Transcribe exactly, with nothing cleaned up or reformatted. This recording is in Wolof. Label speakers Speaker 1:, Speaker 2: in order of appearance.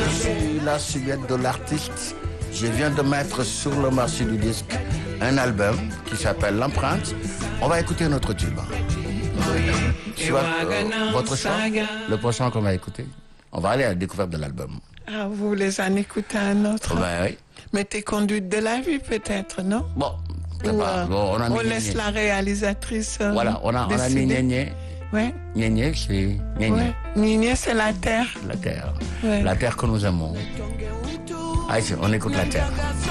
Speaker 1: suis la silhouette de l'artiste. Je viens de mettre sur le marché du disque un album qui s'appelle L'Empreinte. On va écouter notre tube. Soit, euh, votre choix, le prochain qu'on va écouter. On va aller à la découverte de l'album.
Speaker 2: Ah, vous voulez en écouter un autre?
Speaker 1: Ben oui.
Speaker 2: Mais t'es conduite de la vie peut-être, non?
Speaker 1: Bon, c'est
Speaker 2: Ou,
Speaker 1: pas,
Speaker 2: euh,
Speaker 1: bon, on a
Speaker 2: on
Speaker 1: mis
Speaker 2: laisse
Speaker 1: Gné Gné.
Speaker 2: la réalisatrice euh,
Speaker 1: Voilà, on a, on a mis
Speaker 2: décider.
Speaker 1: Gné Gné.
Speaker 2: Ouais.
Speaker 1: Gné Gné, c'est Gné Gné,
Speaker 2: Ouais. Gné, c'est la terre.
Speaker 1: la terre.
Speaker 2: Ouais.
Speaker 1: La terre que nous aimons. Allez, on écoute la terre.